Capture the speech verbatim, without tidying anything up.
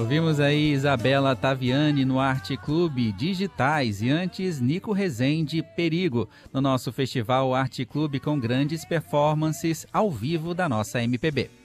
Ouvimos aí Isabela Taviani no Arte Clube Digitais e antes Nico Rezende Perigo no nosso Festival Arte Clube com grandes performances ao vivo da nossa M P B.